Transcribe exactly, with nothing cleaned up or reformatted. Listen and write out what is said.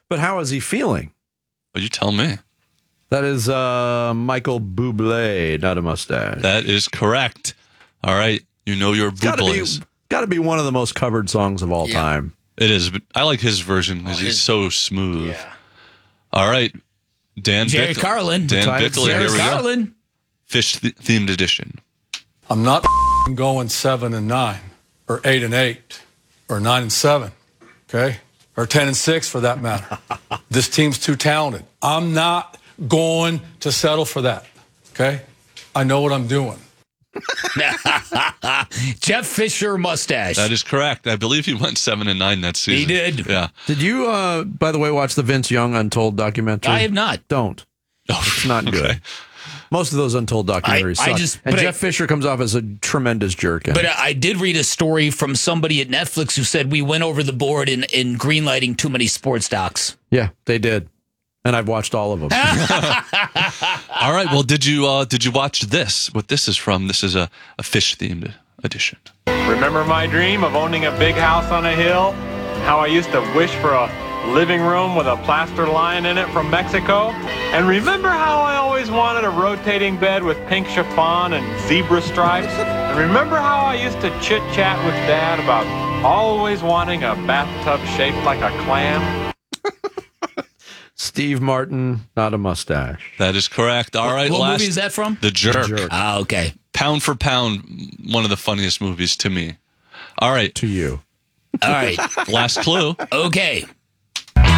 But how is he feeling? Well, you tell me. That is uh, Michael Bublé, not a mustache. That is correct. All right. You know your Bublés. Got to be one of the most covered songs of all Yeah. time. It is. But I like his version because Oh, he's his- so smooth. Yeah. All right. Dan Jerry Bickle- Carlin. Dan Tired Bickle, Jerry here we go. Carlin. Fish th- themed edition. I'm not going seven and nine, or eight and eight, or nine and seven, okay, or ten and six for that matter. This team's too talented. I'm not going to settle for that. Okay, I know what I'm doing. Jeff Fisher mustache. That is correct. I believe he went seven and nine that season. He did. Yeah. Did you, uh, by the way, watch the Vince Young Untold documentary? I have not. Don't. Oh, It's not okay. good. Most of those Untold documentaries I- I suck. just- and but I- Jeff Fisher comes off as a tremendous jerk. in But it. I I did read a story from somebody at Netflix who said we went over the board in, in greenlighting too many sports docs. yeah, they did. And I've watched all of them. All right. Well, did you uh, did you watch this? What this is from? This is a, a fish themed edition. Remember my dream of owning a big house on a hill? How I used to wish for a living room with a plaster lion in it from Mexico? And remember how I always wanted a rotating bed with pink chiffon and zebra stripes? And remember how I used to chit-chat with Dad about always wanting a bathtub shaped like a clam? Steve Martin, not a mustache. That is correct. All right. What last, movie is that from? The Jerk. Jerk. Ah, okay. Pound for pound, one of the funniest movies to me. All right. To you. All right. Last clue. Okay.